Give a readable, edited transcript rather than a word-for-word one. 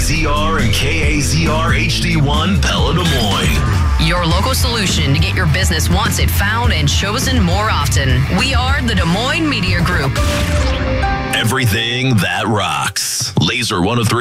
KAZR and KAZR HD1 Pella Des Moines. Your local solution to get your business wanted, found, and chosen more often. We are the Des Moines Media Group. Everything that rocks. Laser 103.